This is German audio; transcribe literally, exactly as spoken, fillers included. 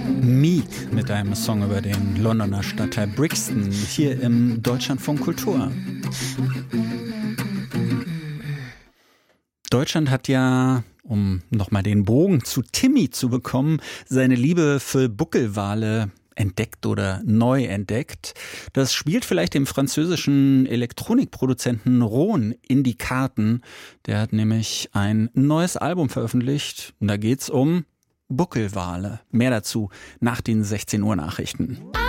Meek mit einem Song über den Londoner Stadtteil Brixton hier im Deutschlandfunk Kultur. Deutschland hat ja, um nochmal den Bogen zu Timmy zu bekommen, seine Liebe für Buckelwale entdeckt oder neu entdeckt. Das spielt vielleicht dem französischen Elektronikproduzenten Rhône in die Karten. Der hat nämlich ein neues Album veröffentlicht und da geht's um Buckelwale. Mehr dazu nach den sechzehn Uhr Nachrichten.